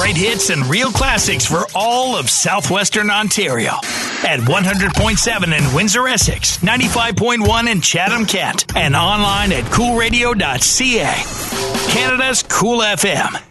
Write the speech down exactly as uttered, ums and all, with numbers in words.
right hits and real classics for all of southwestern Ontario. At one hundred point seven in Windsor, Essex, ninety-five point one in Chatham-Kent, and online at cool radio dot c a. Canada's Cool F M.